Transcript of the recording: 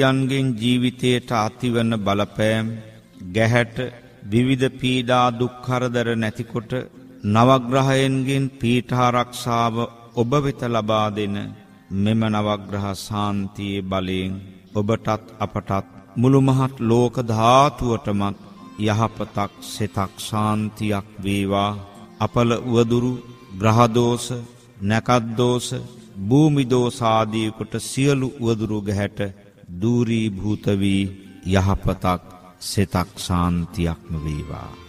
යන්ගෙන් ජීවිතයට ඇතිවන බලපෑම් ගැහැට විවිධ පීඩා දුක් කරදර නැතිකොට නවග්‍රහයන්ගෙන් පීඨාරක්ෂාව ඔබ වෙත ලබා දෙන මෙම නවග්‍රහ ශාන්තියේ බලයෙන් ඔබටත් අපටත් මුළු මහත් ලෝක ධාතුවටමත් යහපතක් සිතක් ශාන්තියක් වේවා. අපල උවදුරු ග්‍රහ දෝෂ නැකත් දෝෂ භූමි දෝෂ ආදී කොට සියලු උවදුරු ගැහැට දූරීභූත වී යහපතක් සිතක් ශාන්තියක්ම වේවා.